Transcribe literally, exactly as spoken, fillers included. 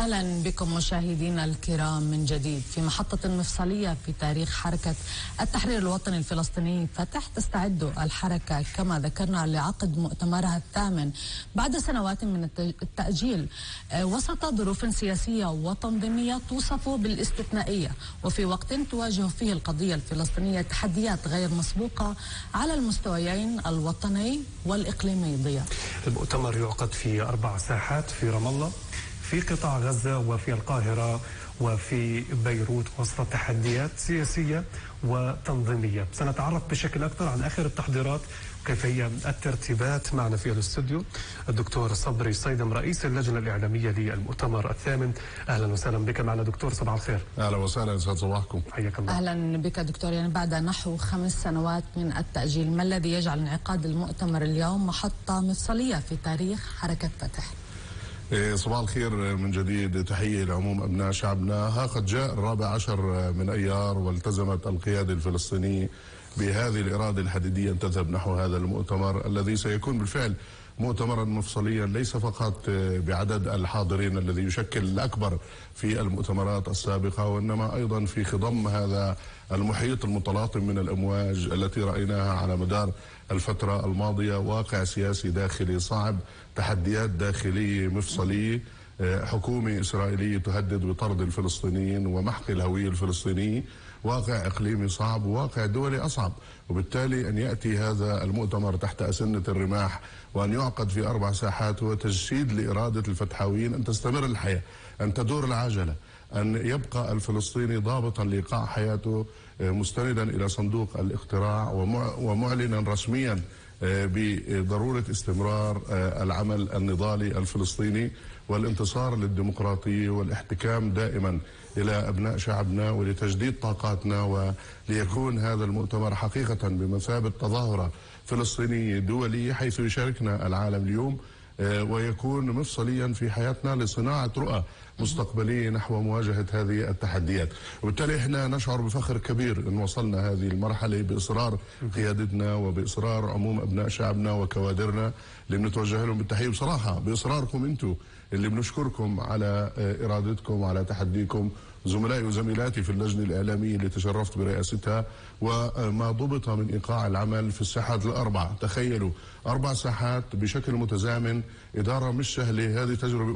أهلا بكم مشاهدينا الكرام من جديد في محطة مفصلية في تاريخ حركة التحرير الوطني الفلسطيني فتح. تستعد الحركة كما ذكرنا لعقد مؤتمرها الثامن بعد سنوات من التأجيل وسط ظروف سياسية وتنظيمية توصف بالاستثنائية، وفي وقت تواجه فيه القضية الفلسطينية تحديات غير مسبوقة على المستويين الوطني والإقليمي. ضياء، المؤتمر يعقد في أربع ساحات في رام الله، في قطاع غزة، وفي القاهرة، وفي بيروت، وسط تحديات سياسية وتنظيمية. سنتعرف بشكل أكثر عن آخر التحضيرات وكيف هي الترتيبات. معنا في الاستوديو الدكتور صبري صيدم رئيس اللجنة الإعلامية للمؤتمر الثامن. أهلا وسهلا بك معنا دكتور، صباح الخير. أهلا وسهلا، يسعد صباحكم. حياك الله. أهلا بك دكتور. يعني بعد نحو خمس سنوات من التأجيل، ما الذي يجعل انعقاد المؤتمر اليوم محطة مفصلية في تاريخ حركة فتح؟ صباح الخير من جديد، تحية لعموم أبناء شعبنا. ها قد جاء الرابع عشر من أيار والتزمت القيادة الفلسطينية بهذه الإرادة الحديدية أن تذهب نحو هذا المؤتمر الذي سيكون بالفعل مؤتمرا مفصليا، ليس فقط بعدد الحاضرين الذي يشكل الأكبر في المؤتمرات السابقة، وإنما أيضا في خضم هذا المحيط المتلاطم من الأمواج التي رأيناها على مدار الفترة الماضية. واقع سياسي داخلي صعب، تحديات داخلية مفصلية، حكومة إسرائيلية تهدد بطرد الفلسطينيين ومحق الهوية الفلسطينية، واقع إقليمي صعب، وواقع دولي أصعب. وبالتالي أن يأتي هذا المؤتمر تحت أسنة الرماح وأن يعقد في أربع ساحات هو تجسيد لإرادة الفتحاويين أن تستمر الحياة، أن تدور العجلة، أن يبقى الفلسطيني ضابطا لإيقاع حياته مستندا إلى صندوق الاقتراع ومعلنا رسميا بضرورة استمرار العمل النضالي الفلسطيني والانتصار للديمقراطية والاحتكام دائما إلى أبناء شعبنا ولتجديد طاقاتنا، وليكون هذا المؤتمر حقيقة بمثابة تظاهرة فلسطينية دولية حيث يشاركنا العالم اليوم، ويكون مفصليا في حياتنا لصناعة رؤى مستقبلية نحو مواجهة هذه التحديات. وبالتالي احنا نشعر بفخر كبير ان وصلنا هذه المرحلة بإصرار قيادتنا وبإصرار عموم أبناء شعبنا وكوادرنا اللي بنتوجه لهم بالتحية بصراحة بإصراركم انتم اللي بنشكركم على إرادتكم وعلى تحديكم. زملائي وزميلاتي في اللجنة الإعلامية اللي تشرفت برئاستها وما ضبط من إيقاع العمل في الساحات الأربع. تخيلوا أربع ساحات بشكل متزامن، إدارة مش سهلة، هذه تجربة